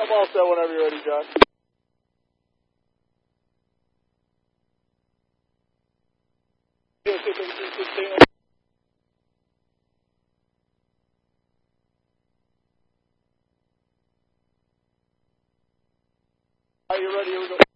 I'm all set whenever you're ready, Josh. Are you ready? Here we go.